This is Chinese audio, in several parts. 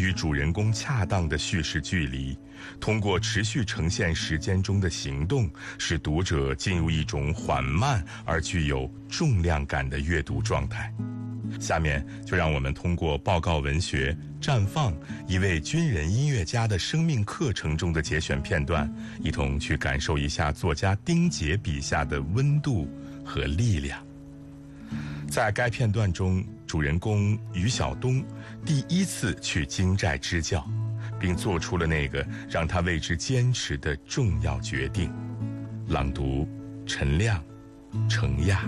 与主人公恰当的叙事距离，通过持续呈现时间中的行动，使读者进入一种缓慢而具有重量感的阅读状态。下面就让我们通过报告文学《绽放》一位军人音乐家的生命课程中的节选片段，一同去感受一下作家丁杰笔下的温度和力量。在该片段中，主人公于晓东第一次去京寨支教，并做出了那个让他为之坚持的重要决定。朗读：陈亮、程亚。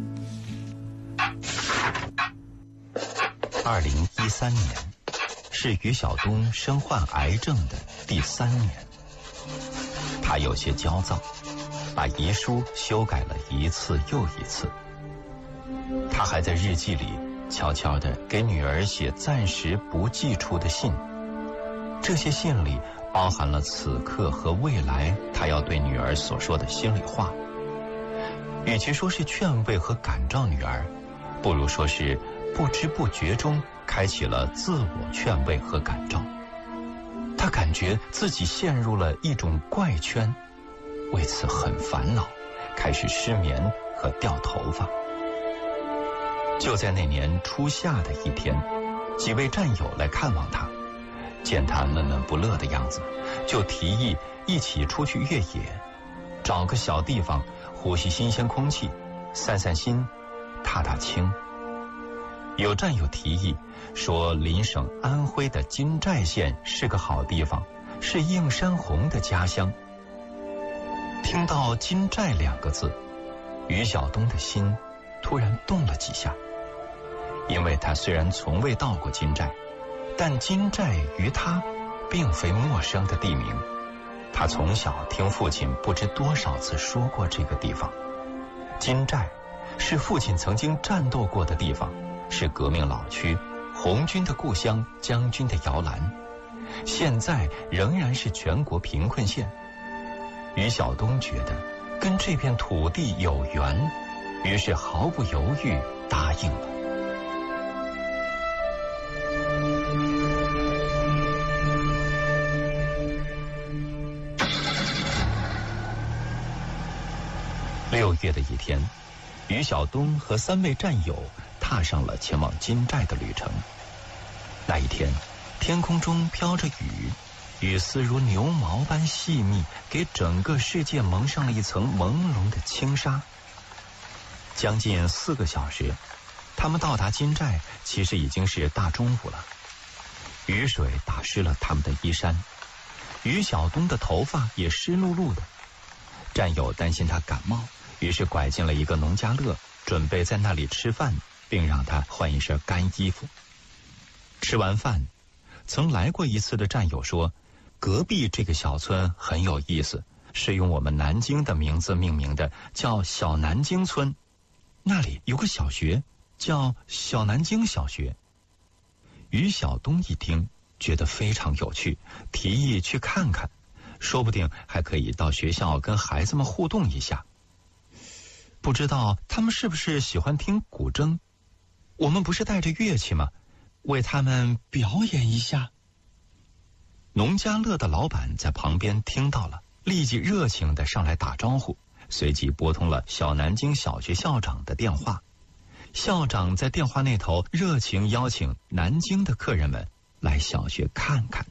2013年是于晓东身患癌症的第3年，他有些焦躁，把遗书修改了一次又一次。他还在日记里悄悄地给女儿写暂时不寄出的信，这些信里包含了此刻和未来他要对女儿所说的心里话。与其说是劝慰和感召女儿，不如说是不知不觉中开启了自我劝慰和感召。他感觉自己陷入了一种怪圈，为此很烦恼，开始失眠和掉头发。就在那年初夏的一天，几位战友来看望他，见他闷闷不乐的样子，就提议一起出去越野，找个小地方呼吸新鲜空气，散散心，踏踏青。有战友提议说，邻省安徽的金寨县是个好地方，是映山红的家乡。听到金寨2个字，于晓东的心突然动了几下。因为他虽然从未到过金寨，但金寨于他并非陌生的地名。他从小听父亲不知多少次说过这个地方。金寨是父亲曾经战斗过的地方，是革命老区，红军的故乡，将军的摇篮，现在仍然是全国贫困县。于晓东觉得跟这片土地有缘，于是毫不犹豫答应了。6月的一天，于晓东和3位战友踏上了前往金寨的旅程。那一天，天空中飘着雨，雨丝如牛毛般细密，给整个世界蒙上了一层朦胧的轻纱。将近4个小时，他们到达金寨，其实已经是大中午了。雨水打湿了他们的衣衫，于晓东的头发也湿漉漉的。战友担心他感冒，于是拐进了一个农家乐，准备在那里吃饭，并让他换一身干衣服。吃完饭，曾来过一次的战友说，隔壁这个小村很有意思，是用我们南京的名字命名的，叫小南京村。那里有个小学，叫小南京小学。于晓东一听，觉得非常有趣，提议去看看，说不定还可以到学校跟孩子们互动一下。不知道他们是不是喜欢听古筝？我们不是带着乐器吗？为他们表演一下。农家乐的老板在旁边听到了，立即热情地上来打招呼，随即拨通了小南京小学校长的电话。校长在电话那头热情邀请南京的客人们来小学看看。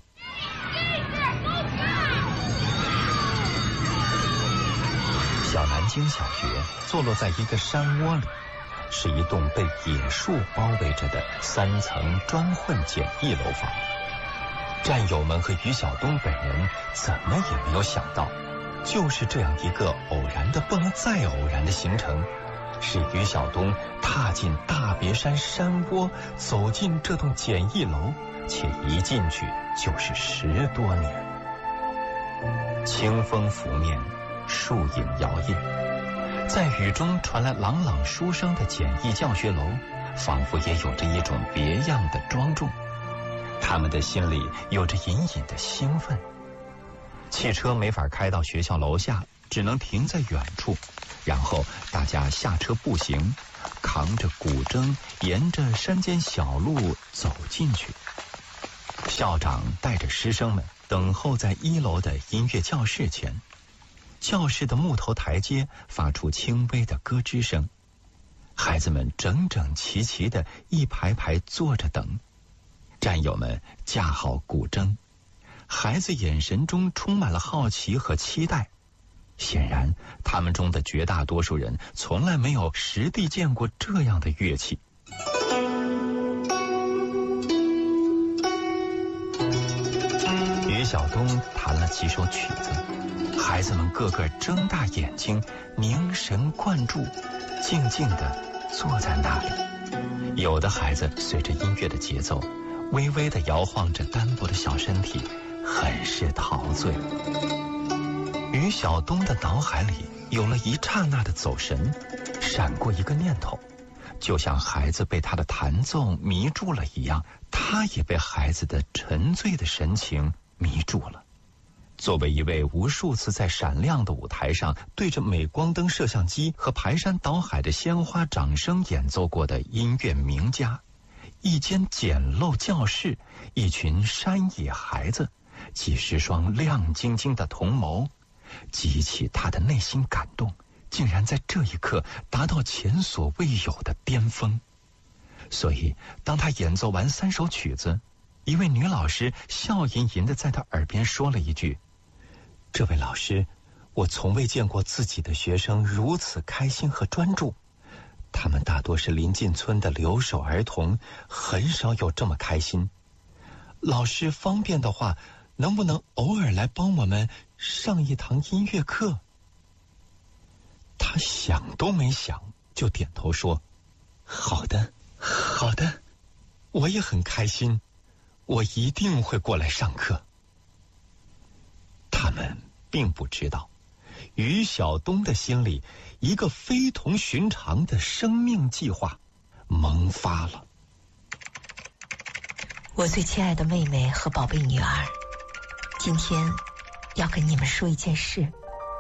小南京小学坐落在一个山窝里，是一栋被野树包围着的3层砖混简易楼房。战友们和于晓东本人怎么也没有想到，就是这样一个偶然的不能再偶然的行程，使于晓东踏进大别山山窝，走进这栋简易楼，且一进去就是10多年。清风拂面，树影摇曳，在雨中传来朗朗书声的简易教学楼，仿佛也有着一种别样的庄重。他们的心里有着隐隐的兴奋。汽车没法开到学校楼下，只能停在远处，然后大家下车步行，扛着古筝，沿着山间小路走进去。 校长带着师生们等候在1楼的音乐教室前，教室的木头台阶发出轻微的咯吱声。孩子们整整齐齐地一排排坐着等，战友们架好古筝，孩子眼神中充满了好奇和期待。显然，他们中的绝大多数人从来没有实地见过这样的乐器。于晓东弹了几首曲子，孩子们个个睁大眼睛，凝神灌注，静静地坐在那里。有的孩子随着音乐的节奏，微微地摇晃着单薄的小身体，很是陶醉。于晓东的脑海里有了一刹那的走神，闪过一个念头，就像孩子被他的弹奏迷住了一样，他也被孩子的沉醉的神情迷住了。作为一位无数次在闪亮的舞台上对着镁光灯摄像机和排山倒海的鲜花掌声演奏过的音乐名家，一间简陋教室，一群山野孩子，几十双亮晶晶的瞳眸，激起他的内心感动，竟然在这一刻达到前所未有的巅峰。所以当他演奏完3首曲子，一位女老师笑吟吟地在他耳边说了一句：“这位老师，我从未见过自己的学生如此开心和专注，他们大多是邻近村的留守儿童，很少有这么开心。老师方便的话，能不能偶尔来帮我们上一堂音乐课？”他想都没想就点头说：“好的，好的，我也很开心，我一定会过来上课。”他们并不知道，于晓东的心里一个非同寻常的生命计划萌发了。 我最亲爱的妹妹和宝贝女儿，今天要跟你们说一件事。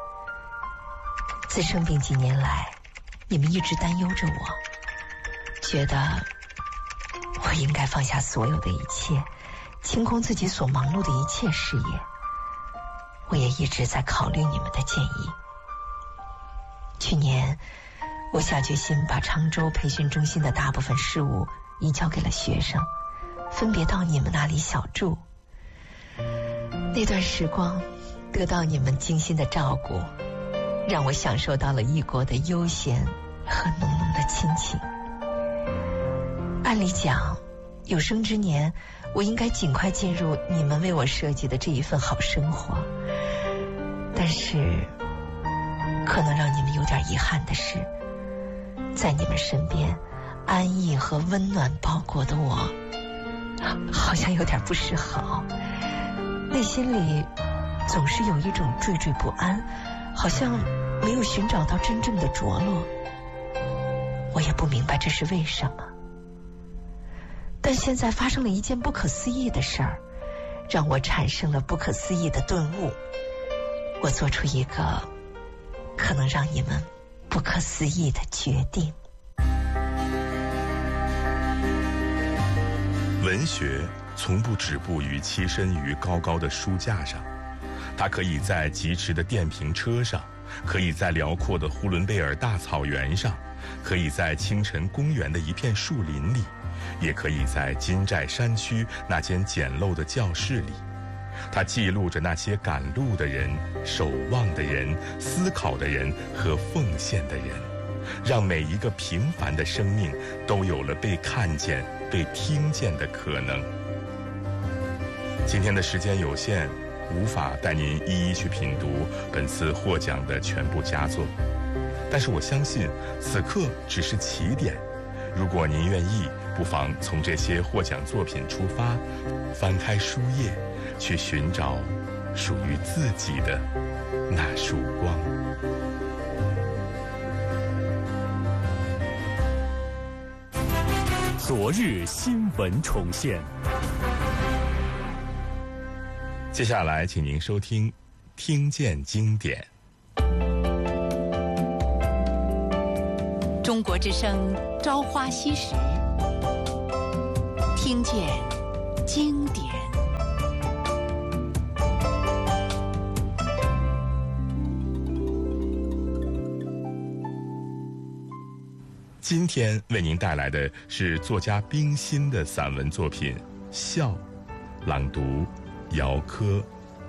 自生病几年来，你们一直担忧着我，觉得我应该放下所有的一切，清空自己所忙碌的一切事业。我也一直在考虑你们的建议。去年我下决心把常州培训中心的大部分事务移交给了学生，分别到你们那里小住。那段时光得到你们精心的照顾，让我享受到了异国的悠闲和浓浓的亲情。按理讲，有生之年我应该尽快进入你们为我设计的这一份好生活，但是可能让你们有点遗憾的是，在你们身边安逸和温暖包裹的我，好像有点不识好，内心里总是有一种惴惴不安，好像没有寻找到真正的着落。我也不明白这是为什么，但现在发生了一件不可思议的事儿，让我产生了不可思议的顿悟。我做出一个可能让你们不可思议的决定。 文学从不止步于栖身于高高的书架上，它可以在疾驰的电瓶车上，可以在辽阔的呼伦贝尔大草原上，可以在清晨公园的一片树林里，也可以在金寨山区那间简陋的教室里。它记录着那些赶路的人、守望的人、思考的人和奉献的人，让每一个平凡的生命都有了被看见、被听见的可能。今天的时间有限，无法带您一一去品读本次获奖的全部佳作，但是我相信此刻只是起点。如果您愿意，不妨从这些获奖作品出发，翻开书页，去寻找属于自己的那束光。 昨日新闻重现。 接下来，请您收听《听见经典》。 中国之声《朝花夕拾》，听见经典。 今天为您带来的是作家冰心的散文作品《笑》，朗读姚科。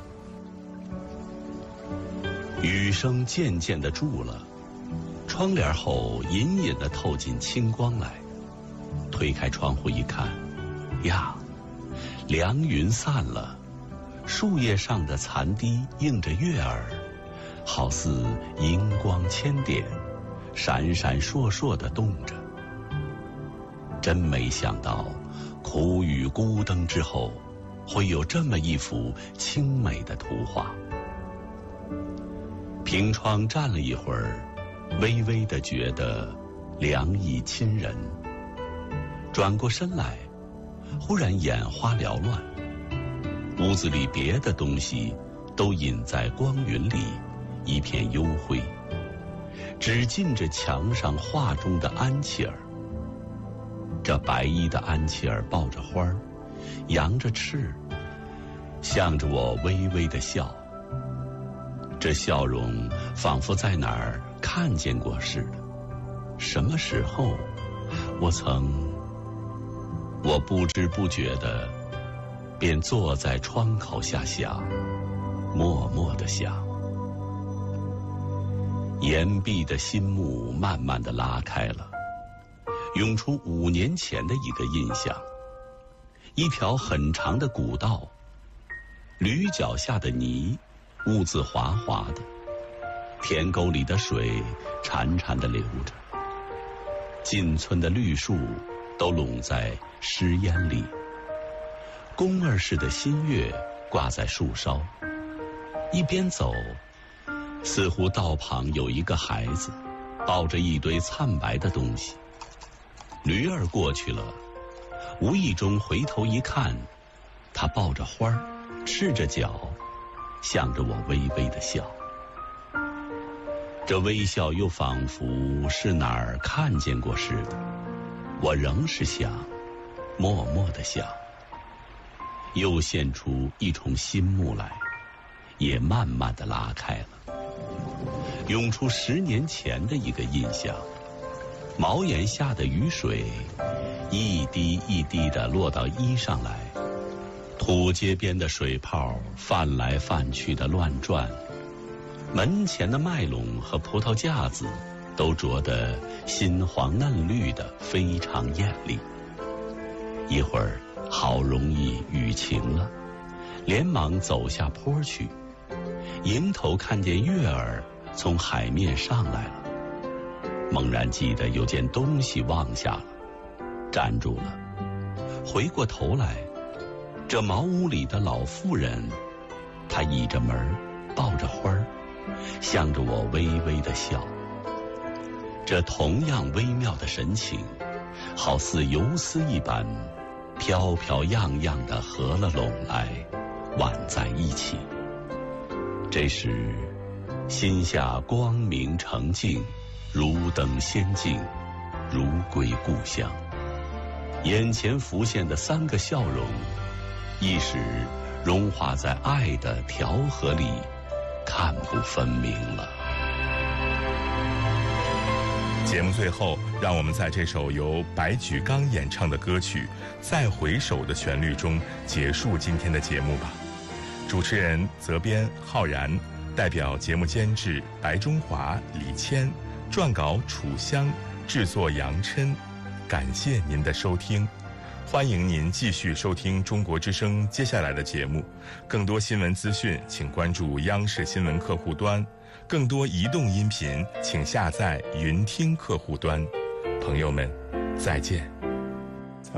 雨声渐渐地住了，窗帘后隐隐地透进清光来。推开窗户一看，呀，凉云散了，树叶上的残滴映着月儿，好似银光千点，闪闪烁烁地动着。真没想到，苦雨孤灯之后，会有这么一幅清美的图画。凭窗站了一会儿，微微地觉得凉意侵人。转过身来，忽然眼花缭乱，屋子里别的东西都隐在光云里，一片幽灰，只尽着墙上画中的安琪儿。这白衣的安琪儿抱着花儿，扬着翅，向着我微微的笑。这笑容仿佛在哪儿看见过似的。什么时候我不知不觉的便坐在窗口下想，默默的想。岩壁的心幕慢慢的拉开了，涌出5年前的一个印象。一条很长的古道，驴脚下的泥兀自滑滑的，田沟里的水潺潺地流着，近村的绿树都拢在湿烟里，宫儿似的新月挂在树梢。一边走，似乎道旁有一个孩子抱着一堆灿白的东西。驴儿过去了，无意中回头一看，他抱着花儿，赤着脚，向着我微微的笑。这微笑又仿佛是哪儿看见过似的，我仍是想，默默的想。又现出一重新幕来，也慢慢的拉开了，涌出10年前的一个印象。茅檐下的雨水一滴一滴地落到衣上来，土街边的水泡泛来泛去的乱转，门前的麦垄和葡萄架子都着得新黄嫩绿的，非常艳丽。一会儿好容易雨晴了，连忙走下坡去，迎头看见月儿从海面上来了，猛然记得有件东西忘下了，站住了，回过头来，这茅屋里的老妇人，她倚着门，抱着花儿，向着我微微的笑。这同样微妙的神情，好似游丝一般，飘飘漾漾地合了拢来，挽在一起。这时心下光明澄净，如登仙境，如归故乡。眼前浮现的3个笑容，一时融化在爱的调和里，看不分明了。 节目最后，让我们在这首由白举纲演唱的歌曲《再回首》的旋律中结束今天的节目吧。主持人责编浩然，代表节目监制白中华、李谦，撰稿楚香，制作杨琛。感谢您的收听，欢迎您继续收听中国之声接下来的节目。更多新闻资讯，请关注央视新闻客户端。更多移动音频，请下载云听客户端。朋友们，再见。